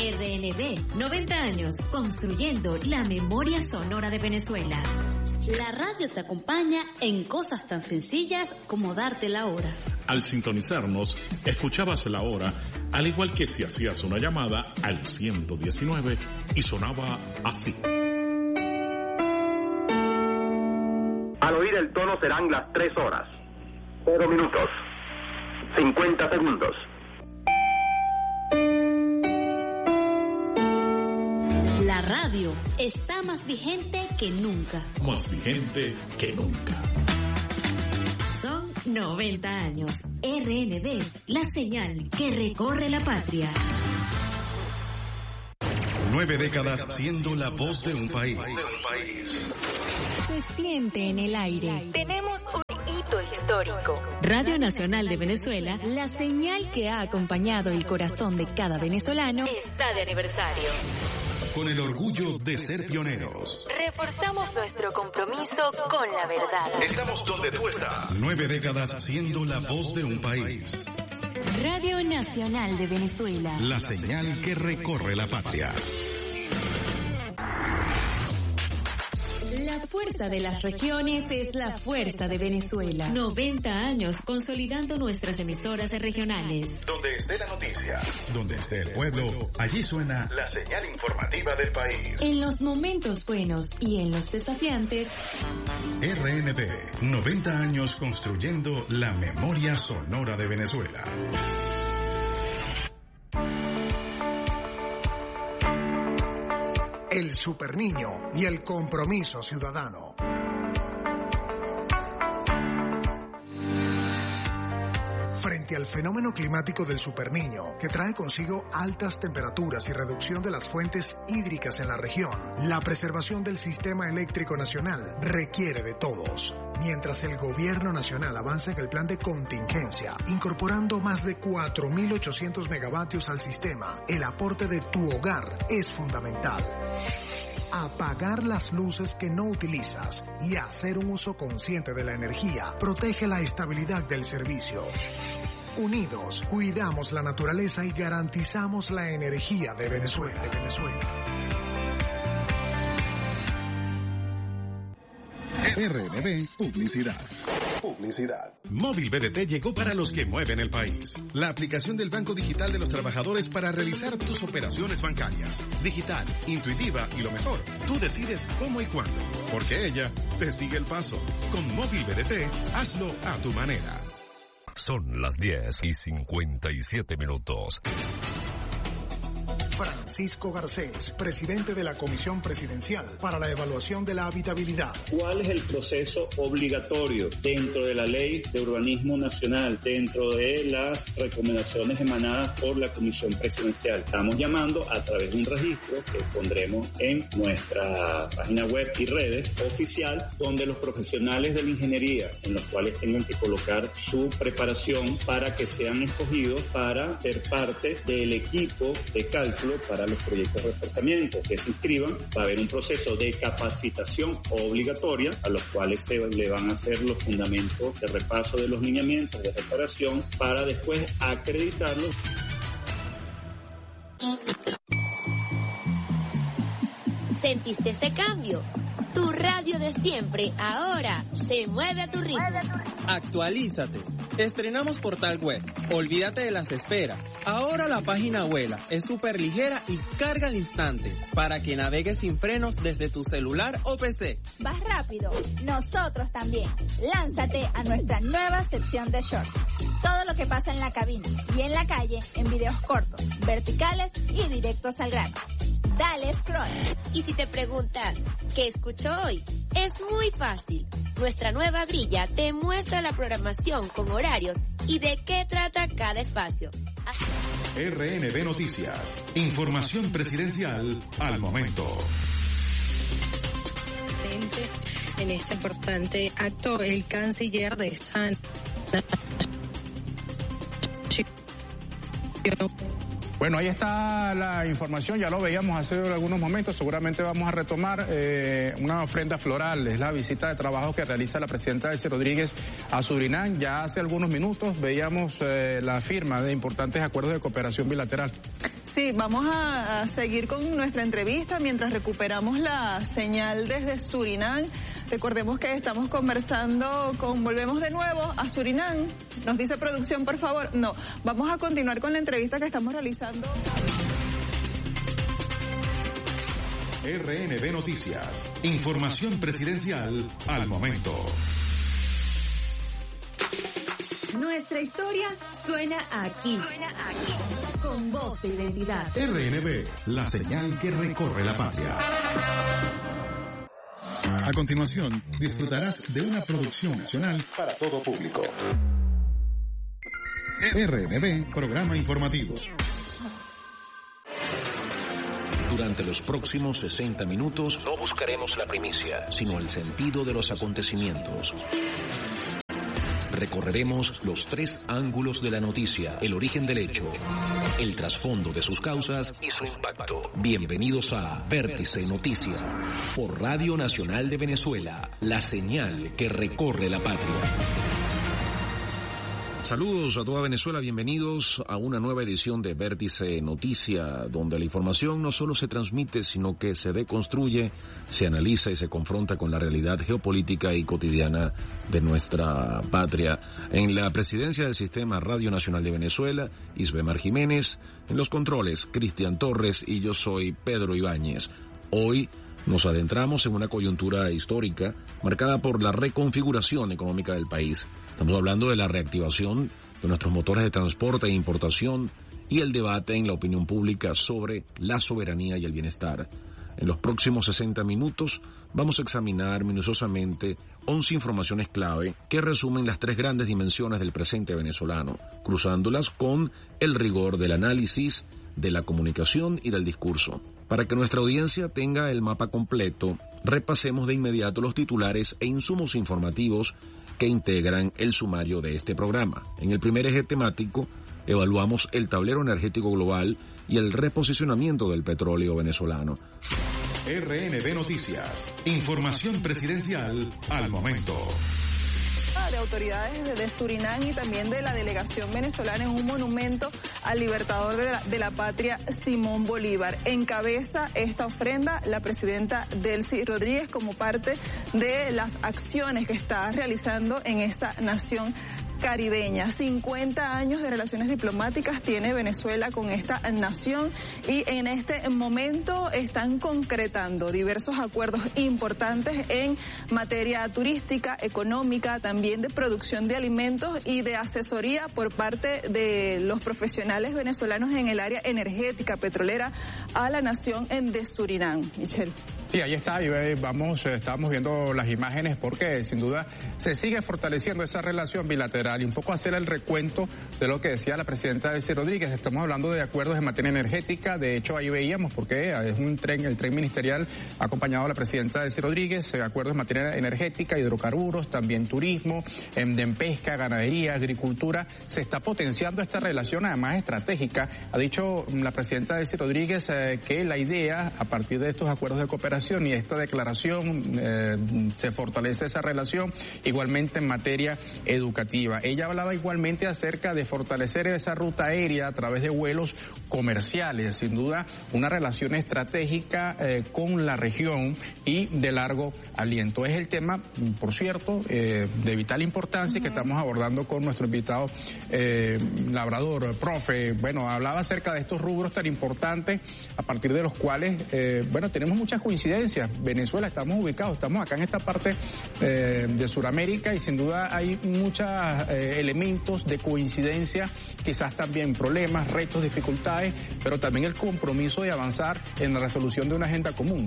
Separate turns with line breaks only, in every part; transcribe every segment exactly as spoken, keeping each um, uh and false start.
R N B, noventa años construyendo la memoria sonora de Venezuela.
La radio te acompaña en cosas tan sencillas como darte la hora.
Al sintonizarnos, escuchabas la hora, al igual que si hacías una llamada al ciento diecinueve y sonaba así.
Al oír el tono serán las tres horas, cero minutos, cincuenta segundos.
La radio está más vigente que nunca.
Más vigente que nunca.
Son noventa años. R N B, la señal que recorre la patria.
Nueve décadas siendo la voz de un país.
Se siente en el aire.
Tenemos un hito histórico.
Radio Nacional de Venezuela,
La señal que ha acompañado el corazón de cada venezolano,
está de aniversario.
Con el orgullo de ser pioneros.
reforzamos nuestro compromiso con la verdad.
Estamos donde tú estás. Nueve décadas siendo la voz de un país.
Radio Nacional de Venezuela.
La señal que recorre la patria.
La fuerza de las regiones es la fuerza de Venezuela.
noventa años consolidando nuestras emisoras regionales.
Donde esté la noticia, donde esté el pueblo, allí suena la señal informativa del país.
En los momentos buenos y en los desafiantes,
R N B, noventa años construyendo la memoria sonora de Venezuela.
El Superniño y el compromiso ciudadano. Frente al fenómeno climático del Superniño, que trae consigo altas temperaturas y reducción de las fuentes hídricas en la región, la preservación del sistema eléctrico nacional requiere de todos. Mientras el gobierno nacional avanza en el plan de contingencia, incorporando más de cuatro mil ochocientos megavatios al sistema, el aporte de tu hogar es fundamental. Apagar las luces que no utilizas y hacer un uso consciente de la energía protege la estabilidad del servicio. Unidos, cuidamos la naturaleza y garantizamos la energía de Venezuela. De Venezuela.
R N B Publicidad. Publicidad. Móvil B D T llegó para los que mueven el país. La aplicación del Banco Digital de los Trabajadores para realizar tus operaciones bancarias. Digital, intuitiva y lo mejor, tú decides cómo y cuándo, porque ella te sigue el paso. Con Móvil B D T, hazlo a tu manera.
Son las diez y cincuenta y siete minutos.
Francisco Garcés, presidente de la Comisión Presidencial para la Evaluación de la Habitabilidad.
¿Cuál es el proceso obligatorio dentro de la Ley de Urbanismo Nacional, dentro de las recomendaciones emanadas por la Comisión Presidencial? Estamos llamando a través de un registro que pondremos en nuestra página web y redes oficial, donde los profesionales de la ingeniería, en los cuales tengan que colocar su preparación para que sean escogidos para ser parte del equipo de cálculo para los proyectos de reforzamiento, que se inscriban. Va a haber un proceso de capacitación obligatoria a los cuales se le van a hacer los fundamentos de repaso de los lineamientos de reparación para después acreditarlos.
¿Sentiste ese cambio? Tu radio de siempre ahora se mueve a tu ritmo.
Actualízate. Estrenamos portal web. Olvídate de las esperas. Ahora la página vuela, es súper ligera y carga al instante para que navegues sin frenos desde tu celular o P C.
Vas rápido, nosotros también. Lánzate a nuestra nueva sección de shorts. Todo lo que pasa en la cabina y en la calle en videos cortos, verticales y directos al grano. Dale scroll.
Y si te preguntas, ¿qué escucho hoy? Es muy fácil. Nuestra nueva grilla te muestra la programación con horarios y de qué trata cada espacio.
R N B Noticias. Información presidencial al momento.
En este importante acto, el canciller de esta
Bueno, ahí está la información, ya lo veíamos hace algunos momentos, seguramente vamos a retomar eh, una ofrenda floral, es la visita de trabajo que realiza la presidenta Delcy Rodríguez a Surinam. Ya hace algunos minutos veíamos eh, la firma de importantes acuerdos de cooperación bilateral.
Sí, vamos a, a seguir con nuestra entrevista mientras recuperamos la señal desde Surinam. Recordemos que estamos conversando con, volvemos de nuevo a Surinam. Nos dice producción, por favor. No, vamos a continuar con la entrevista que estamos realizando.
R N B Noticias. Información presidencial al momento.
Nuestra historia suena aquí. Suena aquí. Con voz de identidad.
R N B, la señal que recorre la patria. A continuación, disfrutarás de una producción nacional para todo público. R N B, programa informativo.
Durante los próximos sesenta minutos no buscaremos la primicia, sino el sentido de los acontecimientos. Recorreremos los tres ángulos de la noticia, el origen del hecho, el trasfondo de sus causas y su impacto. Bienvenidos a Vértice Noticias, por Radio Nacional de Venezuela, la señal que recorre la patria. Saludos a toda Venezuela, bienvenidos a una nueva edición de Vértice Noticia, donde la información no solo se transmite, sino que se deconstruye, se analiza y se confronta con la realidad geopolítica y cotidiana de nuestra patria. En la presidencia del Sistema Radio Nacional de Venezuela, Isbemar Jiménez, en los controles, Cristian Torres y yo soy Pedro Ibáñez. Hoy nos adentramos en una coyuntura histórica marcada por la reconfiguración económica del país. Estamos hablando de la reactivación de nuestros motores de transporte e importación y el debate en la opinión pública sobre la soberanía y el bienestar. En los próximos sesenta minutos vamos a examinar minuciosamente once informaciones clave que resumen las tres grandes dimensiones del presente venezolano, cruzándolas con el rigor del análisis, de la comunicación y del discurso. Para que nuestra audiencia tenga el mapa completo, repasemos de inmediato los titulares e insumos informativos que integran el sumario de este programa. En el primer eje temático, evaluamos el tablero energético global y el reposicionamiento del petróleo venezolano.
R N B Noticias, información presidencial al momento.
De autoridades de Surinam y también de la delegación venezolana en un monumento al libertador de la, de la patria, Simón Bolívar. Encabeza esta ofrenda la presidenta Delcy Rodríguez como parte de las acciones que está realizando en esa nación caribeña. cincuenta años de relaciones diplomáticas tiene Venezuela con esta nación y en este momento están concretando diversos acuerdos importantes en materia turística, económica, también de producción de alimentos y de asesoría por parte de los profesionales venezolanos en el área energética petrolera a la nación de Surinam. Michelle.
Sí, ahí está, y vamos, estamos viendo las imágenes porque sin duda se sigue fortaleciendo esa relación bilateral y un poco hacer el recuento de lo que decía la presidenta Delcy Rodríguez. Estamos hablando de acuerdos en materia energética, de hecho ahí veíamos porque es un tren, el tren ministerial ha acompañado a la presidenta Delcy Rodríguez, acuerdos en materia energética, hidrocarburos, también turismo, en, en pesca, ganadería, agricultura. Se está potenciando esta relación además estratégica. Ha dicho la presidenta Delcy Rodríguez eh, que la idea a partir de estos acuerdos de cooperación y esta declaración eh, se fortalece esa relación igualmente en materia educativa. Ella hablaba igualmente acerca de fortalecer esa ruta aérea a través de vuelos comerciales, sin duda una relación estratégica eh, con la región y de largo aliento. Es el tema, por cierto, eh, de vital importancia uh-huh. que estamos abordando con nuestro invitado eh, labrador, profe. Bueno, hablaba acerca de estos rubros tan importantes a partir de los cuales, eh, bueno, tenemos muchas coincidencias. Venezuela, estamos ubicados, estamos acá en esta parte eh, de Sudamérica y sin duda hay muchos eh, elementos de coincidencia, quizás también problemas, retos, dificultades, pero también el compromiso de avanzar en la resolución de una agenda común.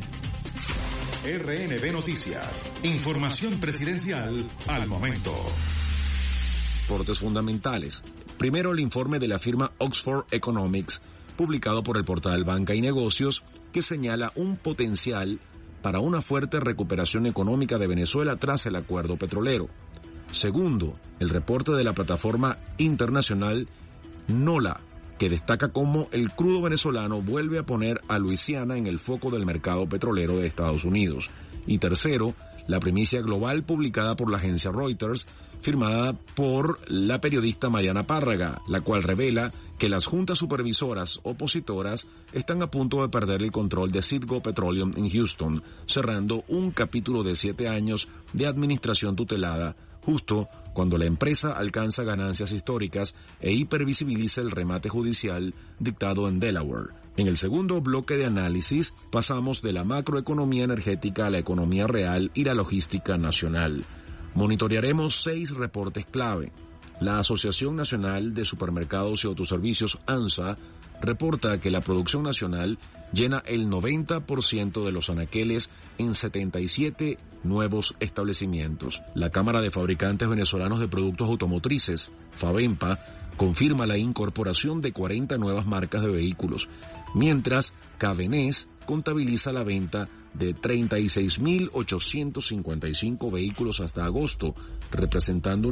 R N B Noticias, información presidencial al momento.
Reportes fundamentales. Primero, el informe de la firma Oxford Economics, publicado por el portal Banca y Negocios, que señala un potencial para una fuerte recuperación económica de Venezuela tras el acuerdo petrolero. Segundo, el reporte de la plataforma internacional NOLA, que destaca cómo el crudo venezolano vuelve a poner a Luisiana en el foco del mercado petrolero de Estados Unidos. Y tercero, la primicia global publicada por la agencia Reuters, firmada por la periodista Mariana Párraga, la cual revela que las juntas supervisoras opositoras están a punto de perder el control de Citgo Petroleum en Houston, cerrando un capítulo de siete años de administración tutelada, justo cuando la empresa alcanza ganancias históricas e hipervisibiliza el remate judicial dictado en Delaware. En el segundo bloque de análisis pasamos de la macroeconomía energética a la economía real y la logística nacional. Monitorearemos seis reportes clave. La Asociación Nacional de Supermercados y Autoservicios, ANSA, reporta que la producción nacional llena el noventa por ciento de los anaqueles en setenta y siete nuevos establecimientos. La Cámara de Fabricantes Venezolanos de Productos Automotrices, FAVEMPA, confirma la incorporación de cuarenta nuevas marcas de vehículos, mientras Cabenés contabiliza la venta de treinta y seis mil ochocientos cincuenta y cinco vehículos hasta agosto, representando